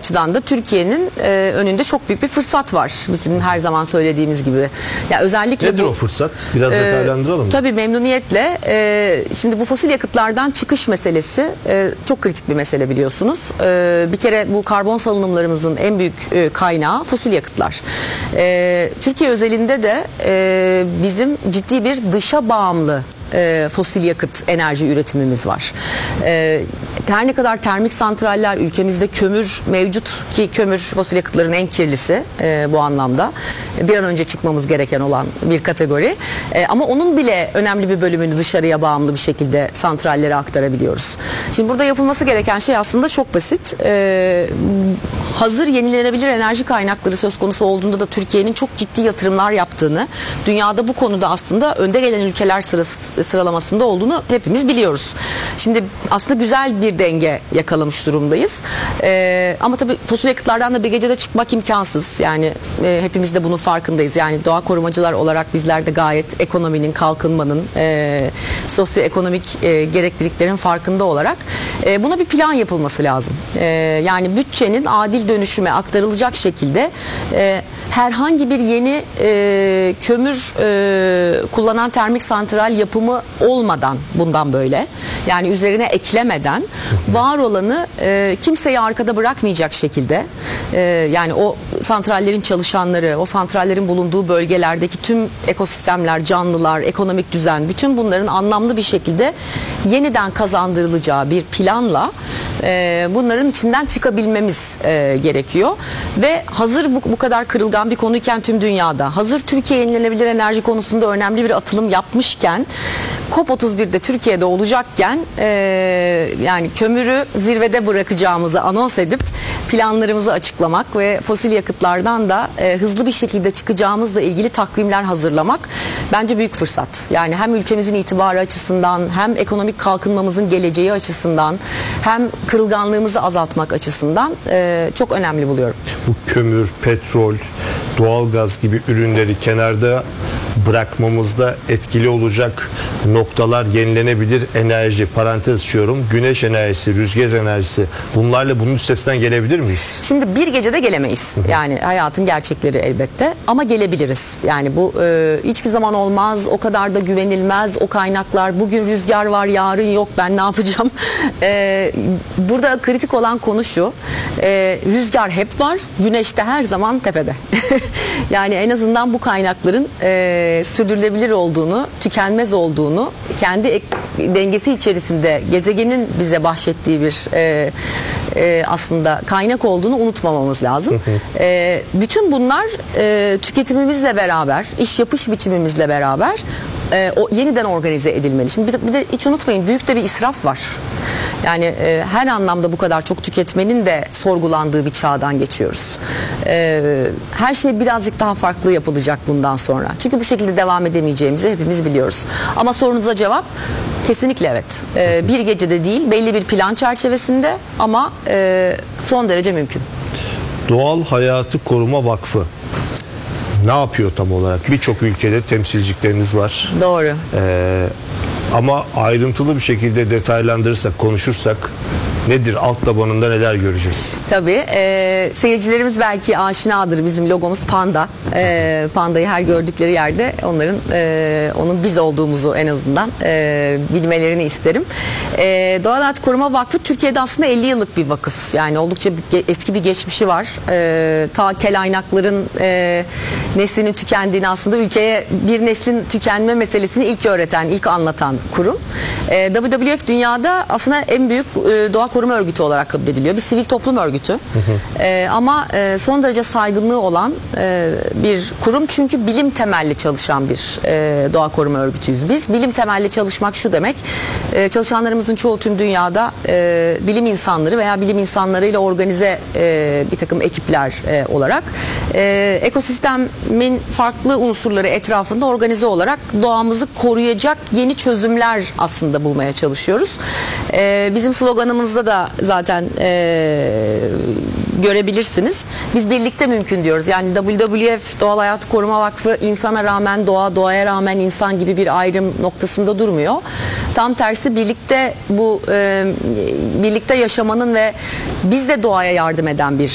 açıdan da Türkiye'nin önünde çok büyük bir fırsat var. Bizim her zaman söylediğimiz gibi. Ya özellikle nedir o fırsat? Biraz detaylandıralım mı? Tabii memnuniyetle. Şimdi bu fosil yakıtlardan çıkış meselesi çok kritik bir mesele biliyorsunuz. Bir kere bu karbon salınımlarımızın en büyük kaynağı fosil yakıtlar. Türkiye özelinde de bizim ciddi bir dışa bağımlı fosil yakıt enerji üretimimiz var. Her ne kadar termik santraller ülkemizde kömür mevcut ki kömür fosil yakıtların en kirlisi bu anlamda. Bir an önce çıkmamız gereken olan bir kategori. Ama onun bile önemli bir bölümünü dışarıya bağımlı bir şekilde santrallere aktarabiliyoruz. Şimdi burada yapılması gereken şey aslında çok basit. Hazır yenilenebilir enerji kaynakları söz konusu olduğunda da Türkiye'nin çok ciddi yatırımlar yaptığını, dünyada bu konuda aslında önde gelen ülkeler sıralamasında olduğunu hepimiz biliyoruz. Şimdi aslında güzel bir denge yakalamış durumdayız. Ama tabii fosil yakıtlardan da bir gecede çıkmak imkansız. Yani hepimiz de bunun farkındayız. Yani doğa korumacılar olarak bizler de gayet ekonominin, kalkınmanın, sosyoekonomik gerekliliklerin farkında olarak buna bir plan yapılması lazım. Yani bütçenin adil dönüşüme aktarılacak şekilde herhangi bir yeni kömür kullanan termik santral yapımı olmadan bundan böyle, yani üzerine eklemeden var olanı kimseyi arkada bırakmayacak şekilde, yani o santrallerin çalışanları, o santrallerin bulunduğu bölgelerdeki tüm ekosistemler, canlılar, ekonomik düzen, bütün bunların anlamlı bir şekilde yeniden kazandırılacağı bir planla bunların içinden çıkabilmemiz gerekiyor. Ve hazır bu kadar kırılgan bir konuyken tüm dünyada, hazır Türkiye yenilenebilir enerji konusunda önemli bir atılım yapmışken, COP31'de Türkiye'de olacakken yani kömürü zirvede bırakacağımızı anons edip planlarımızı açıklamak ve fosil yakıtlardan da hızlı bir şekilde çıkacağımızla ilgili takvimler hazırlamak bence büyük fırsat. Yani hem ülkemizin itibarı açısından, hem ekonomik kalkınmamızın geleceği açısından, hem kırılganlığımızı azaltmak açısından çok önemli buluyorum. Bu kömür, petrol, doğalgaz gibi ürünleri kenarda bırakmamızda etkili olacak noktalar yenilenebilir enerji, parantez açıyorum, güneş enerjisi, rüzgar enerjisi, bunlarla bunun üstesinden gelebilir miyiz? Şimdi bir gecede gelemeyiz. Yani hayatın gerçekleri elbette, ama gelebiliriz. Yani bu hiçbir zaman olmaz, o kadar da güvenilmez o kaynaklar. Bugün rüzgar var, yarın yok, ben ne yapacağım? Burada kritik olan konu şu: rüzgar hep var, güneş de her zaman tepede. Yani en azından bu kaynakların sürdürülebilir olduğunu, tükenmez olduğunu, kendi dengesi içerisinde gezegenin bize bahşettiği bir aslında kaynak olduğunu unutmamamız lazım. Bütün bunlar tüketimimizle beraber, iş yapış biçimimizle beraber yeniden organize edilmeli. Şimdi bir de hiç unutmayın, büyük de bir israf var. Yani her anlamda bu kadar çok tüketmenin de sorgulandığı bir çağdan geçiyoruz. Her şey birazcık daha farklı yapılacak bundan sonra. Çünkü bu şekilde devam edemeyeceğimizi hepimiz biliyoruz. Ama sorunuza cevap kesinlikle evet. Bir gecede değil, belli bir plan çerçevesinde, ama son derece mümkün. Doğal Hayatı Koruma Vakfı ne yapıyor tam olarak? Birçok ülkede temsilcilikleriniz var. Doğru. Ama ayrıntılı bir şekilde detaylandırırsak, konuşursak nedir? Alt tabanında neler göreceğiz? Tabii. Seyircilerimiz belki aşinadır. Bizim logomuz panda. Pandayı her gördükleri yerde onun biz olduğumuzu en azından bilmelerini isterim. Doğal Hayat Koruma Vakfı Türkiye'de aslında 50 yıllık bir vakıf. Yani oldukça eski bir geçmişi var. Ta kelaynakların neslinin tükendiğini, aslında ülkeye bir neslin tükenme meselesini ilk öğreten, ilk anlatan kurum. WWF dünyada aslında en büyük doğa koruma örgütü olarak kabul ediliyor. Bir sivil toplum örgütü. Ama son derece saygınlığı olan bir kurum. Çünkü bilim temelli çalışan bir doğa koruma örgütüyüz biz. Bilim temelli çalışmak şu demek: çalışanlarımızın çoğu tüm dünyada bilim insanları veya bilim insanlarıyla organize bir takım ekipler olarak ekosistemin farklı unsurları etrafında organize olarak doğamızı koruyacak yeni çözümler aslında bulmaya çalışıyoruz. Bizim sloganımızda da zaten görebilirsiniz. Biz birlikte mümkün diyoruz. Yani WWF, Doğal Hayat Koruma Vakfı, insana rağmen doğa, doğaya rağmen insan gibi bir ayrım noktasında durmuyor. Tam tersi, birlikte yaşamanın ve biz de doğaya yardım eden bir